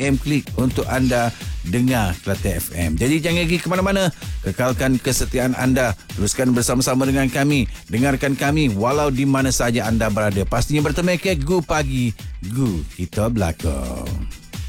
PM Klik untuk anda dengar Kelate FM. Jadi jangan pergi ke mana-mana. Kekalkan kesetiaan anda. Teruskan bersama-sama dengan kami. Dengarkan kami walau di mana saja anda berada. Pastinya bertemu ke Gu Pagi, Gu Kita Belakang.